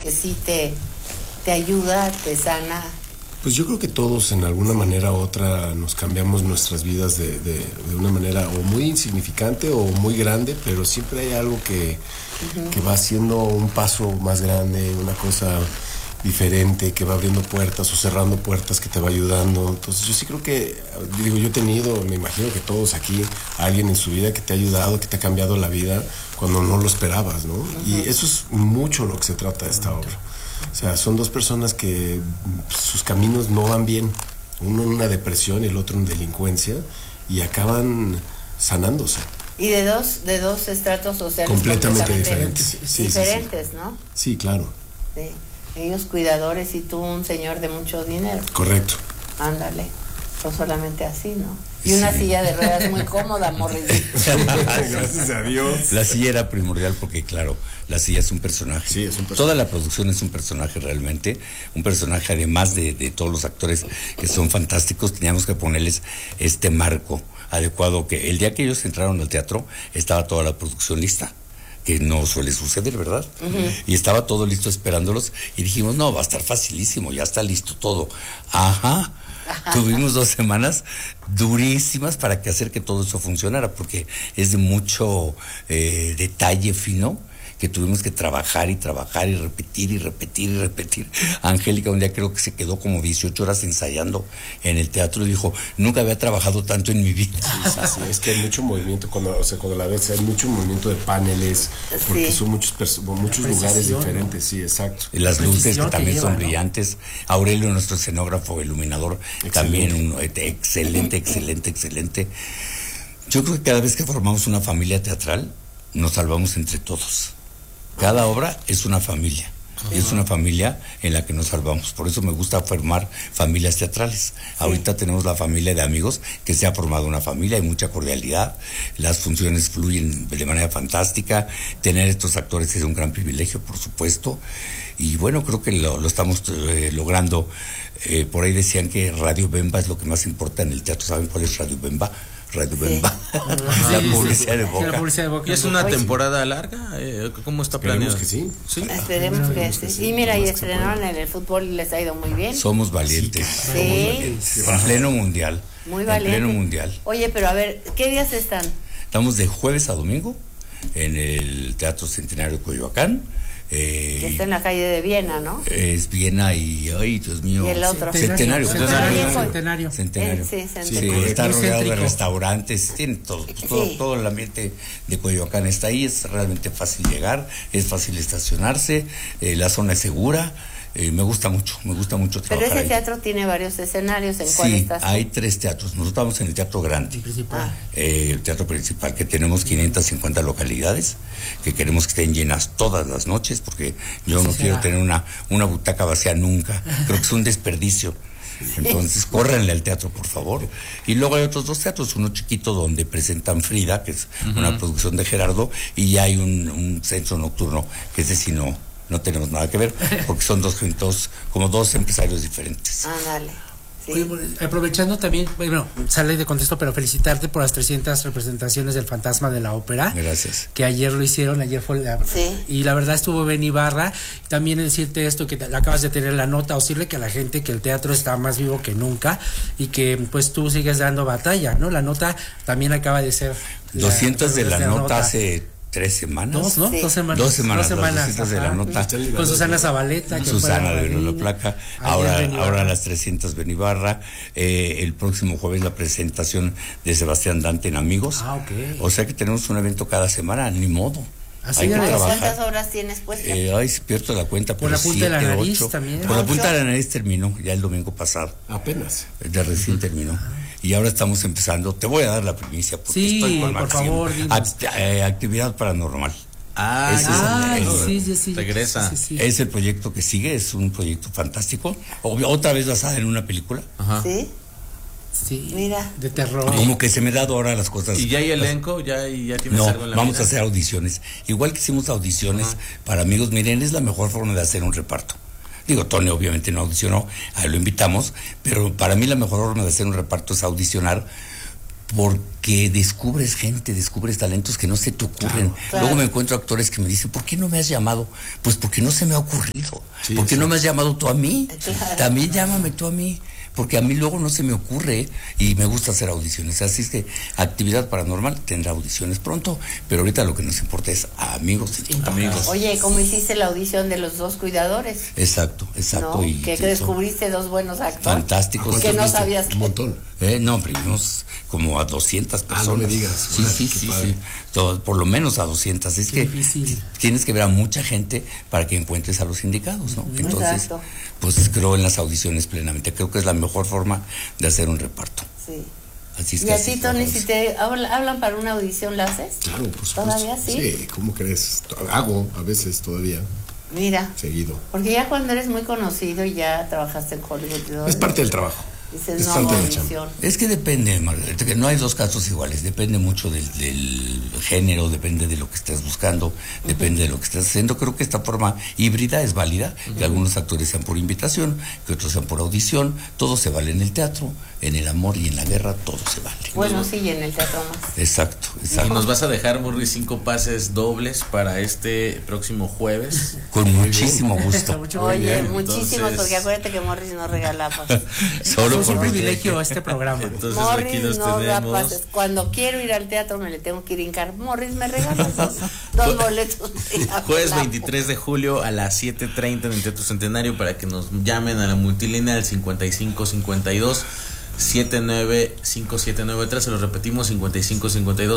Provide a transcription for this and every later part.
que sí te ayuda, te sana? Pues yo creo que todos en alguna manera u otra nos cambiamos nuestras vidas de una manera o muy insignificante o muy grande, pero siempre hay algo que va haciendo un paso más grande, una cosa diferente, que va abriendo puertas o cerrando puertas, que te va ayudando. Entonces yo sí creo que, digo, yo he tenido, me imagino que todos aquí, alguien en su vida que te ha ayudado, que te ha cambiado la vida cuando no lo esperabas, ¿no? Y eso es mucho lo que se trata de esta obra. O sea, son dos personas que sus caminos no van bien, uno en una depresión y el otro en delincuencia, y acaban sanándose. Y de dos estratos sociales completamente diferentes. Diferentes, sí. ¿No? Sí, claro. Sí. Ellos cuidadores y tú un señor de mucho dinero. Correcto. Ándale. Pues solamente así, ¿no? Y una silla de ruedas muy cómoda, Morris. Gracias a Dios. La silla era primordial porque, claro, la silla es un personaje. Sí, es un personaje. Toda la producción es un personaje realmente. Un personaje, además de todos los actores que son fantásticos, teníamos que ponerles este marco adecuado, que el día que ellos entraron al teatro estaba toda la producción lista, que no suele suceder, ¿verdad? Y estaba todo listo esperándolos y dijimos, no, va a estar facilísimo, ya está listo todo. Ajá. Tuvimos 2 semanas durísimas para hacer que todo eso funcionara, porque es de mucho detalle fino, que tuvimos que trabajar y trabajar y repetir y repetir y repetir. Angélica un día creo que se quedó como 18 horas ensayando en el teatro y dijo, nunca había trabajado tanto en mi vida. Sí, es que hay mucho movimiento, cuando la ves, hay mucho movimiento de paneles, porque son muchos lugares diferentes, sí, exacto. Y las luces que también son brillantes. Aurelio, nuestro escenógrafo, iluminador, también excelente. Yo creo que cada vez que formamos una familia teatral, nos salvamos entre todos. Cada obra es una familia. Y es una familia en la que nos salvamos. Por eso me gusta formar familias teatrales. Ahorita tenemos la familia de amigos, que se ha formado una familia, hay mucha cordialidad, las funciones fluyen de manera fantástica. Tener estos actores es un gran privilegio, por supuesto. Y bueno, creo que lo estamos logrando. Por ahí decían que Radio Bemba es lo que más importa en el teatro. ¿Saben cuál es Radio Bemba? Radio Bemba. La publicidad de Boca. La publicidad de Boca. ¿Y es una temporada larga? ¿Cómo está planeado? Esperemos que sí. Esperemos que sí. Y mira, y estrenaron en el fútbol y les ha ido muy bien. Somos valientes. Sí. En pleno mundial. Muy valiente. En pleno mundial. Oye, pero a ver, ¿qué días están? Estamos de jueves a domingo en el Teatro Centenario de Coyoacán. Que está en la calle de Viena, ¿no? Es Viena y, ay, Dios mío. Y el otro. Centenario. Sí, está rodeado de restaurantes, tiene todo el ambiente de Coyoacán está ahí, es realmente fácil llegar, es fácil estacionarse, la zona es segura. Me gusta mucho trabajar. Pero ese teatro tiene varios escenarios. ¿En cuál estás? Sí, hay 3 teatros. Nosotros estamos en el Teatro Grande, el teatro principal, que tenemos 550 localidades, que queremos que estén llenas todas las noches, porque yo no quiero tener una butaca vacía nunca. Creo que es un desperdicio. Entonces, córrenle al teatro, por favor. Y luego hay otros 2 teatros, uno chiquito donde presentan Frida, que es una producción de Gerardo, y hay un centro nocturno, que es decir, no tenemos nada que ver, porque son como dos empresarios diferentes. Dale. Sí. Oye, aprovechando también, bueno, sale de contexto, pero felicitarte por las 300 representaciones del Fantasma de la Ópera. Gracias. Que ayer lo hicieron, ayer fue y la verdad estuvo Ben Ibarra. También decirte esto, que acabas de tener la nota, o decirle que a la gente que el teatro está más vivo que nunca y que pues tú sigues dando batalla, ¿no? La nota también acaba de ser 200 de la nota hace 3 semanas. ¿No? Sí. 2 semanas. 2 semanas. 2 semanas. Las 200 de la nota. Con Susana Zabaleta. Susana de la Placa. Ahora las 300 Ben Ibarra. El próximo jueves la presentación de Sebastián Dante en Amigos. Ok. O sea que tenemos un evento cada semana, ni modo. Así Hay que trabajar. ¿Cuántas horas tienes puestas? Se pierdo la cuenta. Por la punta de la nariz también. Por la punta de la nariz terminó ya el domingo pasado. Apenas. Ya recién terminó. Y ahora estamos empezando. Te voy a dar la primicia porque estoy con por favor. Actividad paranormal. Regresa. Sí. Es el proyecto que sigue, es un proyecto fantástico. Otra vez basada en una película. Sí. Sí, mira, de terror. Como que se me da ahora las cosas. ¿Y ya hay elenco? ¿Ya tienes no, algo en la vamos vida? a hacer audiciones. Igual que hicimos audiciones para Amigos, miren, es la mejor forma de hacer un reparto. Digo, Tony obviamente no audicionó, ahí lo invitamos, pero para mí la mejor forma de hacer un reparto es audicionar, porque descubres gente, descubres talentos que no se te ocurren. Claro. Luego me encuentro actores que me dicen, ¿por qué no me has llamado? Pues porque no se me ha ocurrido. Sí, ¿Por qué no me has llamado tú a mí? Claro. También llámame tú a mí. Porque a mí luego no se me ocurre y me gusta hacer audiciones. Así es que Actividad Paranormal tendrá audiciones pronto, pero ahorita lo que nos importa es a amigos. Amigos. Oye, ¿cómo hiciste la audición de los 2 cuidadores? Exacto. ¿No? Y Que descubriste 2 buenos actores. fantásticos. Que no sabías Un montón. No, primos como a 200 personas. no me digas. Sí, Órale, sí, qué sí, padre. sí. Por lo menos a 200. Es Qué que difícil. tienes que ver a mucha gente para que encuentres a los indicados, ¿no? Entonces, Exacto. pues creo en las audiciones plenamente. Creo que es la mejor forma de hacer un reparto. Sí. Así es ¿Y que a así ti, Tony, trabajamos. si te hablan para una audición, la haces? Claro, por supuesto. ¿Todavía sí? Sí, ¿cómo crees? Hago a veces todavía, Mira, seguido. porque ya cuando eres muy conocido y ya trabajaste en Hollywood, y todo, Es parte del trabajo. dices, es no parte hago de la chamba. audición. Es que depende, Margarita, que no hay dos casos iguales, depende mucho del género, depende de lo que estés buscando, depende de lo que estés haciendo. Creo que esta forma híbrida es válida, que algunos actores sean por invitación, que otros sean por audición, todo se vale en el teatro, en el amor y en la guerra, todo se vale. Bueno, sí, y en el teatro más. Exacto, Y exacto. nos vas a dejar, Morris, 5 pases dobles para este próximo jueves. Con muchísimo gusto. Oye, bien, muchísimos, entonces- porque acuérdate que Morris no regala pases. Solo Es un por privilegio este programa. Entonces aquí Morris los no da tenemos. pases. Cuando quiero ir al teatro me le tengo que ir a hincar. Morris, ¿me regalas dos boletos? Jueves 23 de julio a las 7:30 en el Teatro Centenario para que nos llamen a la multilínea del 5552 795793. Se lo repetimos, 5552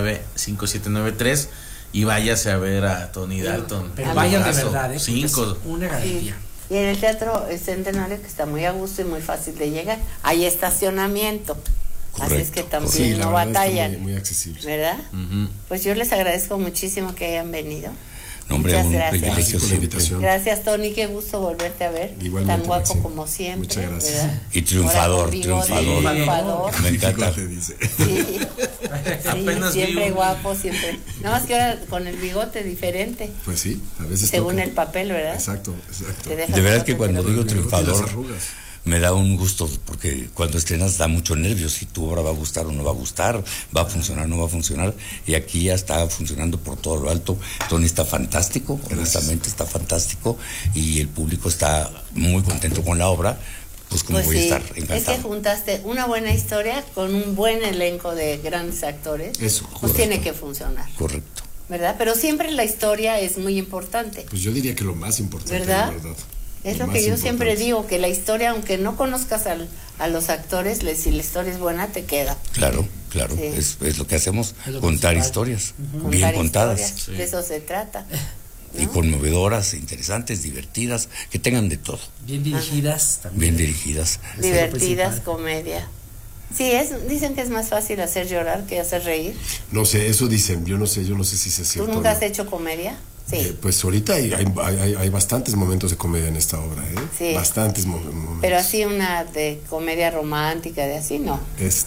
795793. Y váyase a ver a Tony Dalton. Pero vayan de Abrazo. verdad, porque 5. es una garantía. Y en el Teatro Centenario, que está muy a gusto y muy fácil de llegar, hay estacionamiento. Así es que también Sí, la no verdad está batallan, muy accesible. ¿verdad? Pues yo les agradezco muchísimo que hayan venido. No, hombre, Muchas un gracias. privilegio Gracias por la siempre. invitación. Gracias, Tony, qué gusto volverte a ver. Igualmente, Tan guapo Maxine. como siempre. Muchas gracias. ¿verdad? Y triunfador, Ahora con bigote, triunfador. triunfador. Me encanta. Te dice. Sí. Apenas vi Siempre un- guapo, siempre. Nada más que ahora con el bigote diferente, Pues sí, a veces según toca. el papel, ¿verdad? Exacto, exacto. Te deja De verdad todo que cuando pero- digo Bigote y las triunfador, arrugas. me da un gusto, porque cuando estrenas da mucho nervio, si tu obra va a gustar o no va a gustar, va a funcionar o no va a funcionar, y aquí ya está funcionando por todo lo alto. Tony está fantástico, honestamente está fantástico, y el público está muy contento con la obra, pues como Pues voy sí, a estar es que encantado. juntaste una buena historia con un buen elenco de grandes actores. Eso, pues correcto. tiene que funcionar, Correcto. ¿verdad? Pero siempre la historia es muy importante. Pues yo diría que lo más importante, ¿Verdad? la verdad. Es lo más que yo siempre importante. digo, que la historia, aunque no conozcas a los actores, si la historia es buena, te queda. Claro, claro, Sí. es lo que hacemos, Es lo contar principal. historias, Contar bien contadas, historias, de eso se trata. y ¿no? conmovedoras, interesantes, divertidas, que tengan de todo, Bien dirigidas también. bien dirigidas. Es lo Divertidas, principal. comedia. Sí, dicen que es más fácil hacer llorar que hacer reír. No sé, eso dicen, yo no sé si se ¿Tú cierto. nunca o has no. hecho comedia? Sí. Pues ahorita hay bastantes momentos de comedia en esta obra, ¿eh? Sí. Bastantes momentos. Pero así una de comedia romántica, de así, no.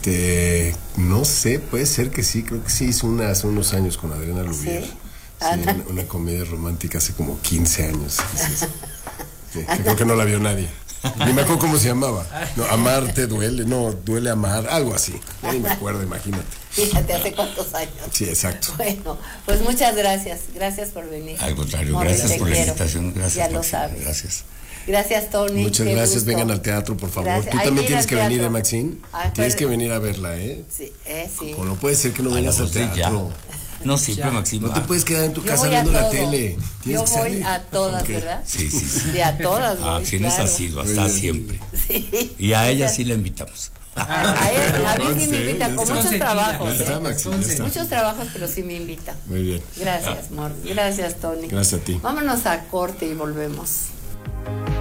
No sé, puede ser que sí, creo que sí hizo una hace unos años con Adriana Lubier. Sí. Sí, una comedia romántica hace como 15 años. Sí, que creo que no la vio nadie. Ni me acuerdo cómo se llamaba. No, Amar te duele, no, duele amar, algo así. Ya ni me acuerdo, imagínate. Fíjate, hace cuántos años. Sí, exacto. Bueno, pues muchas gracias. Gracias por venir. Al contrario, Morris, gracias te por la quiero. invitación, gracias. Ya lo Maxine, sabes. Gracias. Gracias, Tony. Muchas qué gracias, gusto. vengan al teatro, por favor. Gracias. Tú Ahí también viene tienes al que venir, teatro. Maxine. Tienes que venir a verla, ¿eh? Sí, sí. O no puede ser que no A vengas las al 2 de ya. teatro. No, siempre, Ya. Maximo. No te puedes quedar en tu Yo casa voy a viendo la todo. tele. Tienes Yo que voy salir. a todas, Ok. ¿verdad? Sí, sí, sí. Sí, a todas voy, Maxine es claro. así, Muy está bien. siempre. Sí. Y a ella O sea, sí la invitamos. a mí sí me invita, con Son muchos sentidas. trabajos. Ya está, ¿eh? Maxine, ya está. Muchos trabajos, pero sí me invita. Muy bien. Gracias, Mor. Gracias, Tony. Gracias a ti. Vámonos a corte y volvemos.